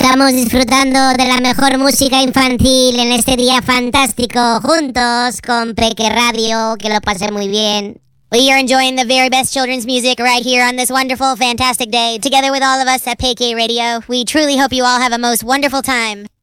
Estamos disfrutando de la mejor música infantil en este día fantástico, juntos con Peque Radio. Que lo pasen muy bien. We are enjoying the very best children's music right here on this wonderful, fantastic day, together with all of us at PK Radio. We truly hope you all have a most wonderful time.